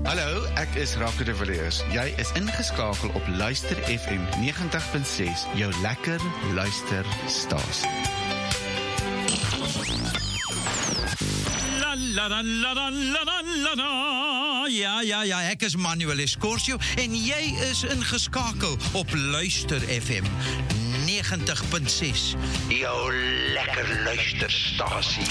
Hallo, ek is Raku de Villiers. Jy is ingeskakel op Luister FM 90.6, jou lekker luisterstasie. Ja, ek is Manuel Escorcio en jy is ingeskakel op Luister FM 90.6, jou lekker luisterstasie.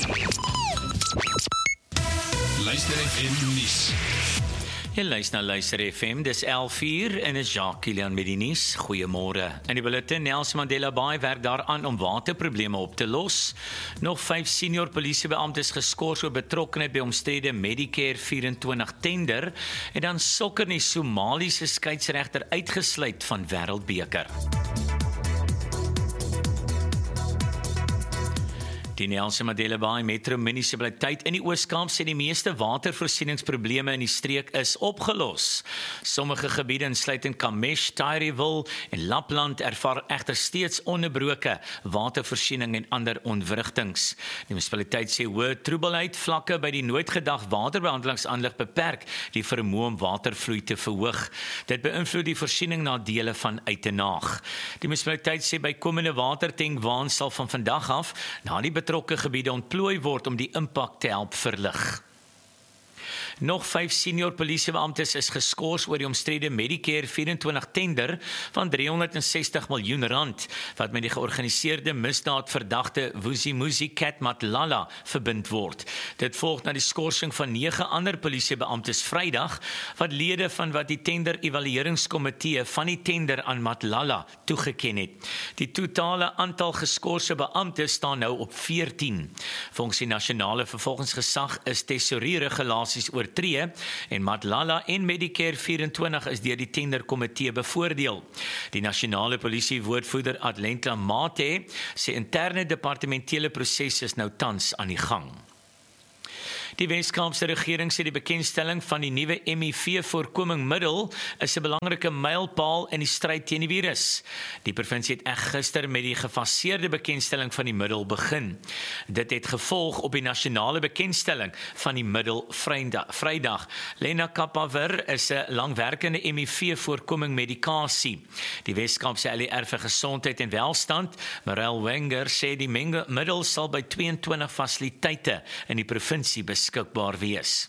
Luister FM nuus. Jy luister na Luister FM, dis 11:00 en is Jacques Kilian met die nuus. Goeiemôre. In die bulletin, Nelson Mandela Bay werk daaraan om waterprobleme op te los. Nog 5 senior polisiebeamptes geskort oor betrokkenheid by omstrede Medicare 24 tender en dan sokker die Somaliese skeieregter uitgesluit van Wêreldbeker. Die Nelson Mandela Bay Metro munisipaliteit in die Oos-Kaap sê die meeste watervoorsieningsprobleme in die streek is opgelos. Sommige gebiede insluitend Kamesh, Tyriville en Lapland ervaar egter steeds onderbroke watervoorsiening en ander ontwrigtings. Die munisipaliteit sê hoë troebelheid vlakke by die nooit gedag waterbehandelingsaanleg beperk die vermoë om watervloei te verhoog. Dit beïnvloed die voorsiening na dele van Uitenaag. Die munisipaliteit sê bykomende watertankwaans sal van vandag af na die betrokke gebiede ontplooi word om die impak te help verlig. Nog 5 senior polisiebeamptes is geskort oor die omstrede Medicare 24 tender van R360 miljoen, wat met die georganiseerde misdaadverdagte Vusimuzi Cat Matlala verbind word. Dit volg na die skorsing van 9 ander polisiebeamptes Vrydag, wat lede van wat die tender-evalueringskomitee van die tender aan Matlala toegeken het. Die totale aantal geskorse beamptes staan nou op 14. Volgens die nasionale vervolgingsgesag is tesourieregulasies oortree en Matlala en Medicare 24 is deur die tenderkomitee bevoordeel. Die nasionale polisiewoordvoerder Adlentla Mate sê interne departementele proses is nou tans aan die gang. Die Wes-Kaapse regering sê die bekendstelling van die nuwe HIV-voorkomingmiddel is 'n belangrike mylpaal in die stryd teen die virus. Die provinsie het gister met die gefaseerde bekendstelling van die middel begin. Dit het gevolg op die nasionale bekendstelling van die middel Vrydag. Lenacapavir is 'n langwerkende HIV-voorkoming medikasie. Die Wes-Kaapse LER vir Gesondheid en Welstand, Marel Wenger, sê die middel sal by 22 fasiliteite in die provinsie beskikbaar wees.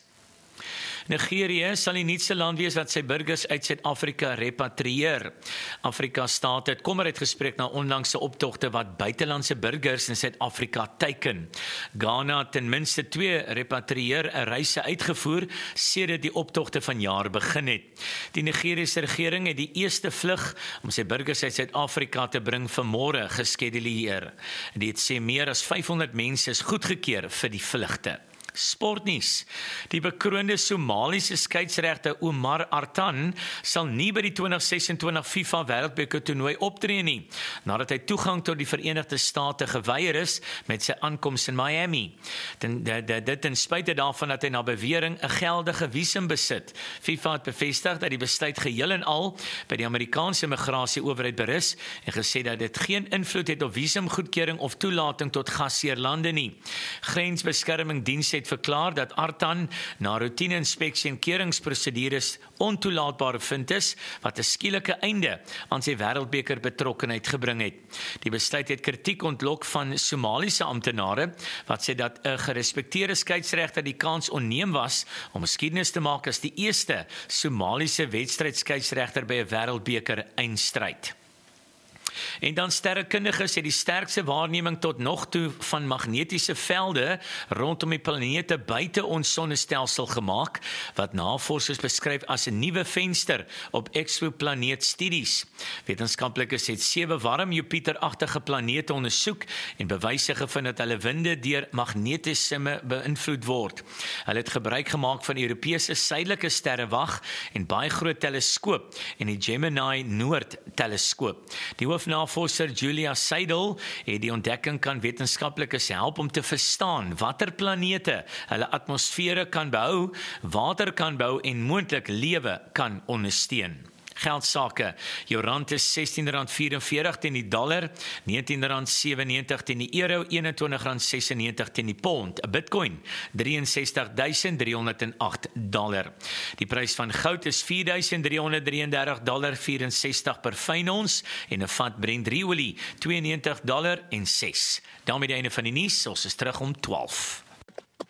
Nigerië sal die nuutste land wees wat sy burgers uit Suid-Afrika repatrieer. Afrika-state het kommer uitgespreek na onlangse optogte wat buitelandse burgers in Suid-Afrika teiken. Ghana het ten minste 2 repatrieer-reise uitgevoer sedert die optogte vanjaar begin het. Die Nigeriese regering het die eerste vlug om sy burgers uit Suid-Afrika te bring vanmôre geskeduleer. Dit sê meer as 500 mense is goedgekeur vir die vlugte. Sportnuus. Die bekroonde Somaliese skeieregter Omar Artan sal nie by die 2026 FIFA Wêreldbeker toernooi optree nie, nadat hy toegang tot die Verenigde State geweier is met sy aankoms in Miami. Dit ten spyte daarvan dat hy na bewering 'n geldige visum besit. FIFA het bevestig dat die besluit geheel en al by die Amerikaanse migrasieowerheid berus en gesê dat dit geen invloed het op visumgoedkeuring of toelating tot gasheerlande nie. Grensbeskermingsdiens het verklaar dat Artan na roetine-inspeksie en keuringsprosedures ontoelaatbaar bevind is, wat 'n skielike einde aan sy Wêreldbeker betrokkenheid gebring het. Die besluit het kritiek ontlok van Somaliese amptenare, wat sê dat 'n gerespekteerde skeieregter die kans onneem was om geskiedenis te maak as die eerste Somaliese wedstryd-skeieregter by 'n Wêreldbeker eindstryd. En dan sterrekundiges het die sterkste waarneming tot nog toe van magnetiese velde rondom die planete buite ons sonnestelsel gemaak, wat navorsers beskryf as 'n nuwe venster op exoplaneetstudies. Wetenskaplikes het 7 warm Jupiter-agtige planete ondersoek en bewyse gevind dat hulle winde deur magnetisme beïnvloed word. Hulle het gebruik gemaak van die Europese suidelike sterrewag en baie groot teleskoop en die Gemini Noord teleskoop. Die hoofnavorser Julia Seidel het die ontdekking kan wetenskaplikes help om te verstaan watter planete hulle atmosfere kan behou, water kan bou en moontlik lewe kan ondersteun. Geldsake. Jou rand is R16.44 teen die dollar, R19.97 teen die euro, R21.96 teen die pond. 'n Bitcoin $63,308. Die prys van goud is $4,333.64 per fyn ons en 'n vat Brent olie $92.06. Daarmee die einde van die nuus. Ons is terug om 12.